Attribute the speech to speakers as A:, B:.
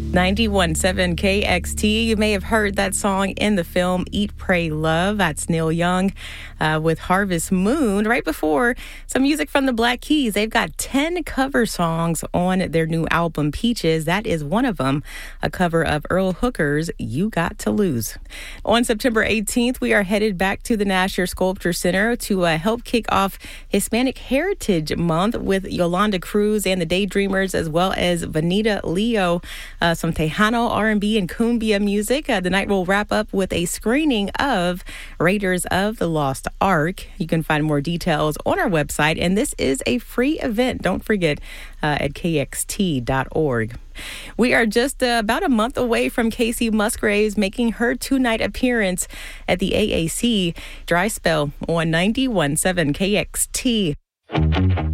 A: 91.7 KXT. You may have heard that song in the film Eat, Pray, Love. That's Neil Young with Harvest Moon. Right before, some music from the Black Keys. They've got 10 cover songs on their new album, Peaches. That is one of them, a cover of Earl Hooker's You Got to Lose. On September 18th, we are headed back to the Nasher Sculpture Center to help kick off Hispanic Heritage Month with Yolanda Cruz and the Daydreamers, as well as Vanita Leo. Some Tejano, R&B, and cumbia music. The night will wrap up with a screening of Raiders of the Lost Ark. You can find more details on our website, and this is a free event. Don't forget at kxt.org. We are just about a month away from Casey Musgraves making her two-night appearance at the AAC Dry Spell on 91.7 KXT.